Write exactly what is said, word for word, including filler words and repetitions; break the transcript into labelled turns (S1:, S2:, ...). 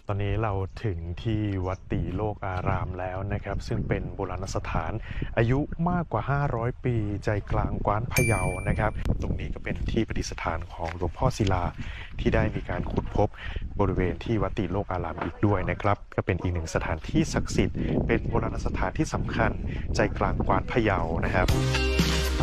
S1: ตอนนี้เราถึงที่วัดตีโลกอารามแล้วนะครับซึ่งเป็นโบราณสถานอายุมากกว่าห้าร้อยปีใจกลางกว้านพะเยานะครับตรงนี้ก็เป็นที่ประดิษฐานของหลวงพ่อศิลาที่ได้มีการขุดพบบริเวณที่วัดตีโลกอารามอีกด้วยนะครับก็เป็นอีกหนึ่งสถานที่ศักดิ์สิทธิ์เป็นโบราณสถานที่สำคัญใจกลางกว้านพะเยานะครับ